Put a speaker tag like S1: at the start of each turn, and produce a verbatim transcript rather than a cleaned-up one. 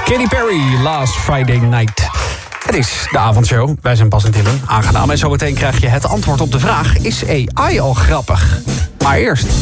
S1: Katy Perry, Last Friday Night. Het is de avondshow. Wij zijn Bas en Dylan. Aangenaam. En zometeen krijg je het antwoord op de vraag... is A I al grappig? Maar eerst...